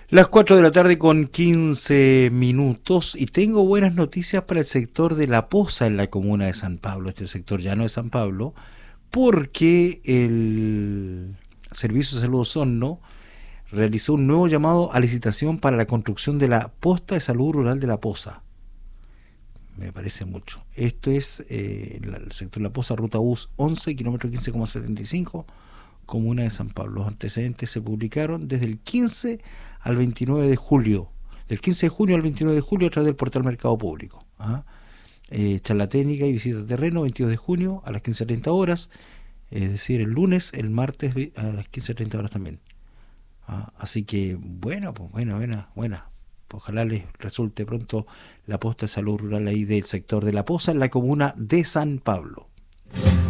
Las 4 de la tarde con 15 minutos y tengo buenas noticias para el sector de La Poza en la comuna de San Pablo, este sector llano de San Pablo, porque el Servicio de Salud Osorno realizó un nuevo llamado a licitación para la construcción de la posta de salud rural de La Poza. Me parece mucho. Esto es el sector de La Poza, ruta bus 11, kilómetro 15,75, comuna de San Pablo. Los antecedentes se publicaron desde el 15 al 29 de julio. Del 15 de junio al 29 de julio a través del portal Mercado Público. Charla técnica y visita de terreno, 22 de junio a las 15:30 horas. Es decir, el lunes, el martes a las 15:30 horas también. Así que, bueno, pues buena. Ojalá les resulte pronto la posta de salud rural ahí del sector de La Poza en la comuna de San Pablo.